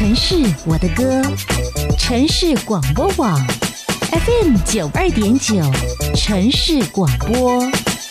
城市我的歌，城市广播网 FM 92.9，城市广播。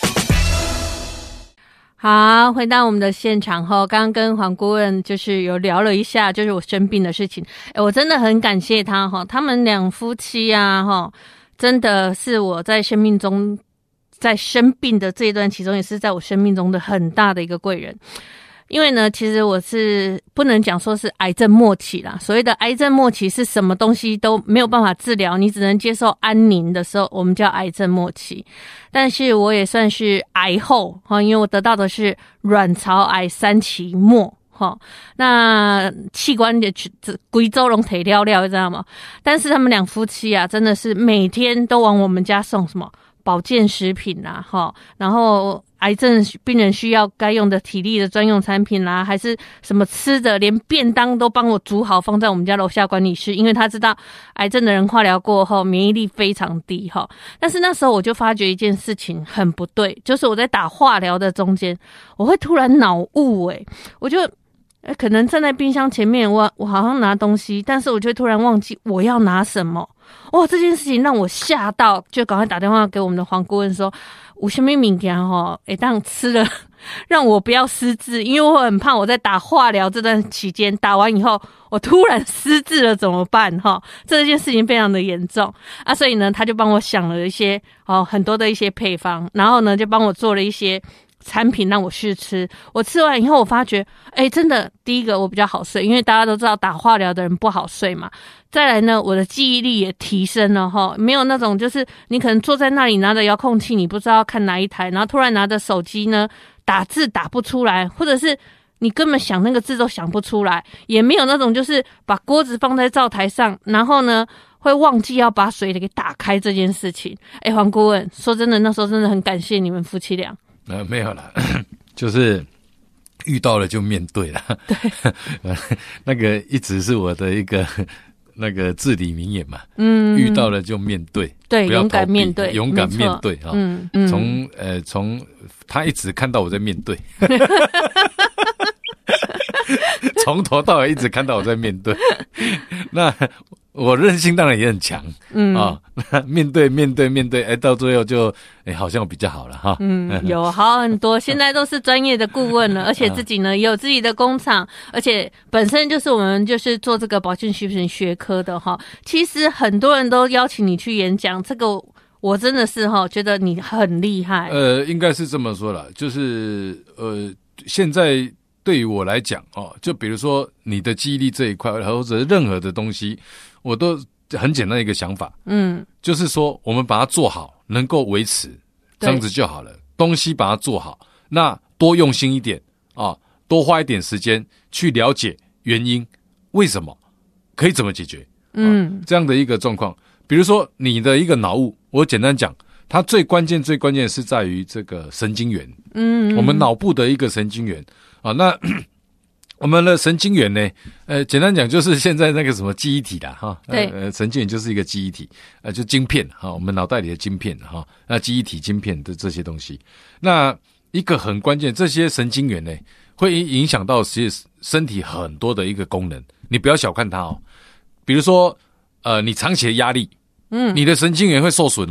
好，回到我们的现场后，刚刚跟黄顾问就是有聊了一下，就是我生病的事情。我真的很感谢他哈，他们两夫妻啊哈，真的是我在生命中，在生病的这一段其中，也是在我生命中的很大的一个贵人。因为呢，其实我是不能讲说是癌症末期啦。所谓的癌症末期是什么东西都没有办法治疗，你只能接受安宁的时候，我们叫癌症末期。但是我也算是癌后，因为我得到的是卵巢癌3期末。那器官的规周拢腿了了，知道吗？但是他们两夫妻啊，真的是每天都往我们家送什么保健食品啦，然后癌症病人需要该用的体力的专用产品啦，还是什么吃的，连便当都帮我煮好放在我们家楼下管理室，因为他知道癌症的人化疗过后免疫力非常低哈。但是那时候我就发觉一件事情很不对，就是我在打化疗的中间，我会突然脑雾我就可能站在冰箱前面，我好像拿东西，但是我就突然忘记我要拿什么。哇，这件事情让我吓到，就赶快打电话给我们的黄顾问说，有什么物件当吃了让我不要失智，因为我很怕我在打化疗这段期间打完以后我突然失智了怎么办这件事情非常的严重啊，所以呢他就帮我想了一些很多的一些配方，然后呢就帮我做了一些产品让我试吃。我吃完以后我发觉真的，第一个我比较好睡，因为大家都知道打化疗的人不好睡嘛。再来呢，我的记忆力也提升了没有那种就是你可能坐在那里拿着遥控器，你不知道看哪一台，然后突然拿着手机呢打字打不出来，或者是你根本想那个字都想不出来，也没有那种就是把锅子放在灶台上，然后呢会忘记要把水给打开这件事情。黄顾问，说真的，那时候真的很感谢你们夫妻俩。 没有啦，就是遇到了就面对啦。 对， 那个一直是我的一个那个至理名言嘛。遇到了就面对， 对， 不要逃避， 勇敢面对， 勇敢面对哈。从他一直看到我在面对，从头到尾一直看到我在面对。那我韧性当然也很强，面对，到最后就好像比较好了哈。 有好很多，现在都是专业的顾问了，而且自己呢也有自己的工厂，而且本身就是我们就是做这个保健食品学科的哈。其实很多人都邀请你去演讲，这个我真的是觉得你很厉害。 应该是这么说啦，就是现在对于我来讲就比如说你的记忆力这一块，或者任何的东西，我都很简单的一个想法，就是说我们把它做好，能够维持，这样子就好了。东西把它做好，那多用心一点多花一点时间去了解原因，为什么，可以怎么解决，这样的一个状况。比如说你的一个脑雾，我简单讲，它最关键是在于这个神经元，我们脑部的一个神经元那我们的神经元呢，简单讲就是现在那个什么记忆体啦对，神经元就是一个记忆体，就晶片我们脑袋里的晶片那记忆体晶片的这些东西，那一个很关键，这些神经元呢会影响到其实身体很多的一个功能，你不要小看它比如说你长期的压力，你的神经元会受损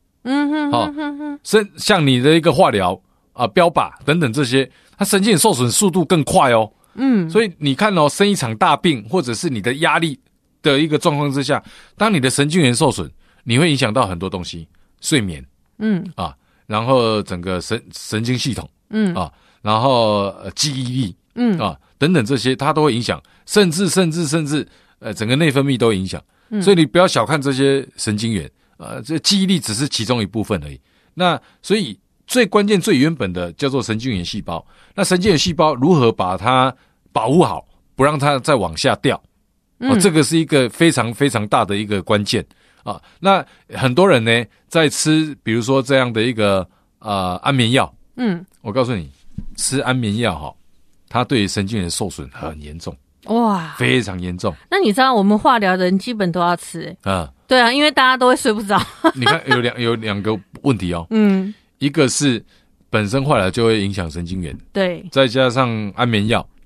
像你的一个化疗标靶等等这些，它神经元受损速度更快所以你看生一场大病，或者是你的压力的一个状况之下，当你的神经元受损，你会影响到很多东西，睡眠，然后整个神经系统，然后记忆力，等等这些，它都会影响，甚至整个内分泌都影响。所以你不要小看这些神经元，这记忆力只是其中一部分而已。那所以最关键最原本的叫做神经元细胞，那神经元细胞如何把它保护好，不让它再往下掉，这个是一个非常非常大的一个关键那很多人呢在吃比如说这样的一个安眠药，我告诉你，吃安眠药它对神经元受损很严重，哇，非常严重。 那你知道我们化疗的人基本都要吃对啊，因为大家都会睡不着。 你看有两个问题一个是本身化疗就会影响神经元， 对， 再加上安眠药，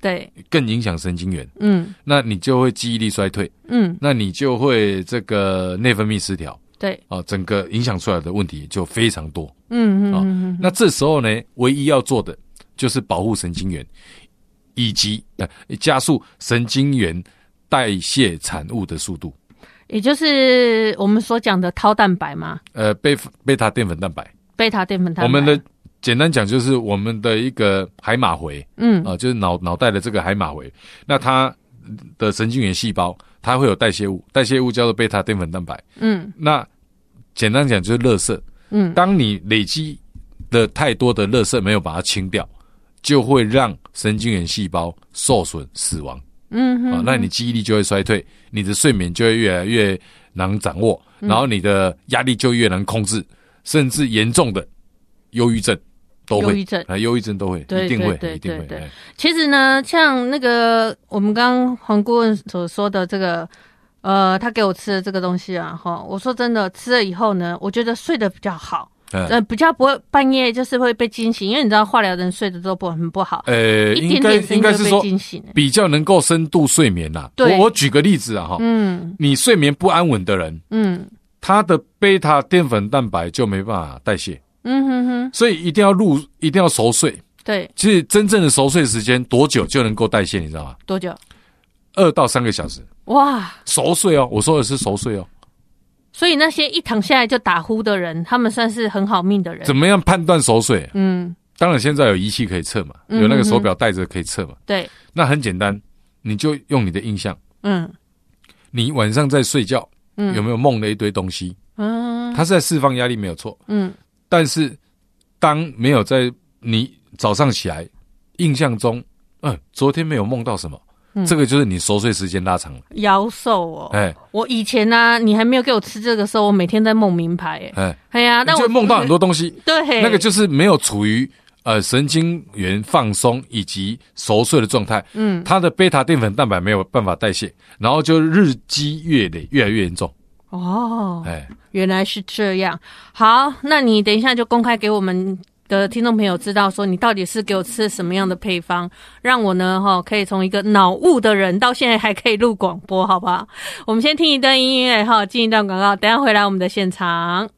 对， 更影响神经元， 嗯， 那你就会记忆力衰退， 嗯， 那你就会这个内分泌失调， 对， 整个影响出来的问题就非常多，那这时候呢，唯一要做的就是保护神经元，以及加速神经元代谢产物的速度， 也就是我们所讲的tau蛋白嘛， 贝塔淀粉蛋白，我们的简单讲就是我们的一个海马回，就是脑袋的这个海马回，那它的神经元细胞它会有代谢物，代谢物叫做贝塔淀粉蛋白，那简单讲就是垃圾，当你累积的太多的垃圾没有把它清掉，就会让神经元细胞受损死亡，那你记忆力就会衰退，你的睡眠就会越来越难掌握，然后你的压力就越难控制，甚至严重的忧郁症都会，忧郁症都会， 对， 一定会， 一定会。其实呢，像那个我们刚刚黄顾问所说的这个，他给我吃的这个东西啊，我说真的，吃了以后呢，我觉得睡得比较好。比较不会半夜就是会被惊醒，因为你知道化疗人睡得都很不好，一点点声音就被惊醒， 比较能够深度睡眠啦。我举个例子啊，你睡眠不安稳的人，他的贝塔淀粉蛋白就没办法代谢，所以一定要熟睡。 对， 其实真正的熟睡时间多久就能够代谢，你知道吗？ 多久 ？2到3个小时。 哇， 熟睡哦，我说的是熟睡哦。 所以那些一躺下来就打呼的人，他们算是很好命的人。 怎么样判断熟睡？当然现在有仪器可以测嘛，有那个手表带着可以测嘛。 对， 那很简单，你就用你的印象。你晚上在睡觉，有没有梦了一堆东西？它是在释放压力没有错。但是当没有在你早上起来印象中，昨天没有梦到什么。这个就是你熟睡时间拉长了， 夭寿哦。我以前呢，你还没有给我吃这个时候，我每天在梦名牌。哎呀，但我就梦到很多东西。 对， 那个就是没有处于神经元放松以及熟睡的状态。它的贝塔淀粉蛋白没有办法代谢，然后就日积月累，越来越严重。 原来是这样。好，那你等一下就公开给我们的听众朋友知道说你到底是给我吃什么样的配方，让我呢可以从一个脑雾的人到现在还可以录广播，好不好？我们先听一段音乐进一段广告，等一下回来我们的现场。